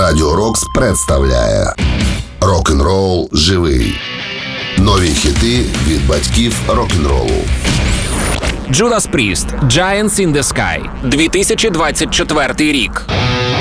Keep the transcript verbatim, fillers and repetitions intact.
Радіо Рокс представляє Рок-н-рол живий. Нові хіти від батьків рок-н-ролу. Judas Priest, Giants in the Sky, дві тисячі двадцять четвертий рік.